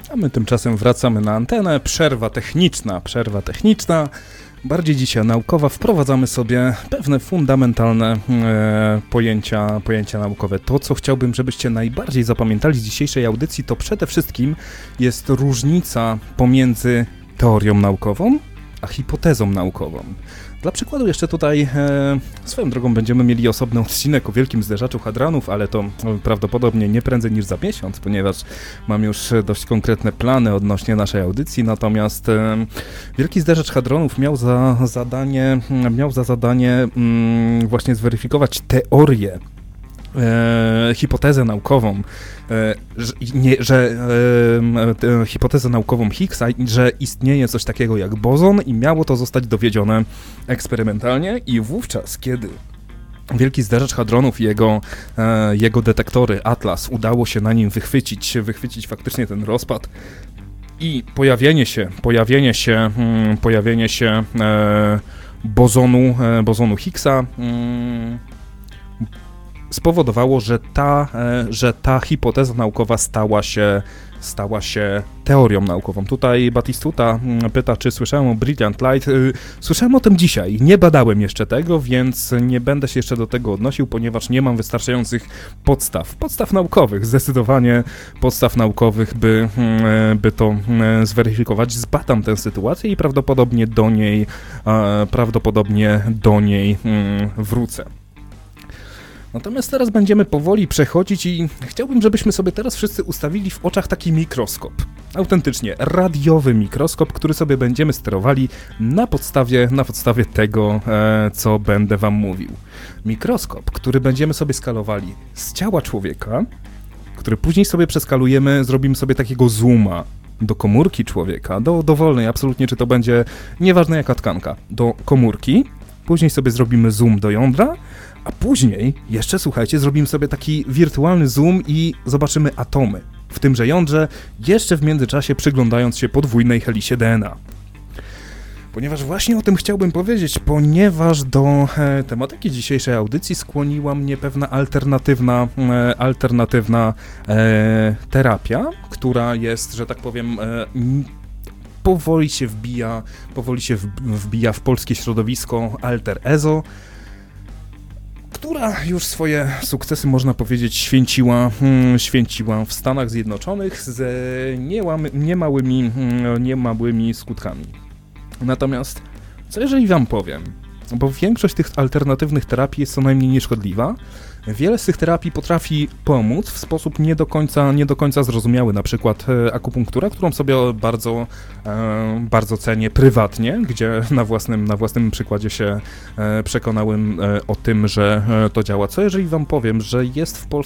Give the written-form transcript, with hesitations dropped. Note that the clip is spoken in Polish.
A my tymczasem wracamy na antenę. Przerwa techniczna. Bardziej dzisiaj naukowa. Wprowadzamy sobie pewne fundamentalne pojęcia naukowe. To, co chciałbym, żebyście najbardziej zapamiętali z dzisiejszej audycji, to przede wszystkim jest różnica pomiędzy teorią naukową a hipotezą naukową. Dla przykładu jeszcze tutaj swoją drogą będziemy mieli osobny odcinek o wielkim zderzaczu hadronów, ale to prawdopodobnie nie prędzej niż za miesiąc, ponieważ mam już dość konkretne plany odnośnie naszej audycji, natomiast wielki zderzacz hadronów miał za zadanie właśnie zweryfikować teorię, hipotezę naukową, hipotezę naukową Higgsa, że istnieje coś takiego jak bozon i miało to zostać dowiedzione eksperymentalnie i wówczas, kiedy wielki zderzacz hadronów i jego detektory Atlas udało się na nim wychwycić faktycznie ten rozpad i pojawienie się bozonu Higgsa, spowodowało, że ta hipoteza naukowa stała się teorią naukową. Tutaj Batistuta pyta, czy słyszałem o Brilliant Light. Słyszałem o tym dzisiaj. Nie badałem jeszcze tego, więc nie będę się jeszcze do tego odnosił, ponieważ nie mam wystarczających podstaw naukowych. Zdecydowanie podstaw naukowych, by to zweryfikować. Zbadam tę sytuację i prawdopodobnie do niej wrócę. Natomiast teraz będziemy powoli przechodzić i chciałbym, żebyśmy sobie teraz wszyscy ustawili w oczach taki mikroskop. Autentycznie radiowy mikroskop, który sobie będziemy sterowali na podstawie tego, co będę wam mówił. Mikroskop, który będziemy sobie skalowali z ciała człowieka, który później sobie przeskalujemy, zrobimy sobie takiego zooma do komórki człowieka, do dowolnej absolutnie, czy to będzie, nieważne jaka tkanka, do komórki, później sobie zrobimy zoom do jądra, a później jeszcze, słuchajcie, zrobimy sobie taki wirtualny zoom i zobaczymy atomy w tymże jądrze, jeszcze w międzyczasie przyglądając się podwójnej helisie DNA. Ponieważ właśnie o tym chciałbym powiedzieć, ponieważ do tematyki dzisiejszej audycji skłoniła mnie pewna alternatywna terapia, która jest, że tak powiem, powoli się wbija w polskie środowisko Alter Ezo, która już swoje sukcesy, można powiedzieć, święciła w Stanach Zjednoczonych z niemałymi skutkami. Natomiast, co jeżeli wam powiem, bo większość tych alternatywnych terapii jest co najmniej nieszkodliwa, wiele z tych terapii potrafi pomóc w sposób nie do końca zrozumiały, na przykład akupunktura, którą sobie bardzo cenię prywatnie, gdzie na własnym przykładzie się przekonałem o tym, że to działa. Co jeżeli wam powiem, że jest w Polsce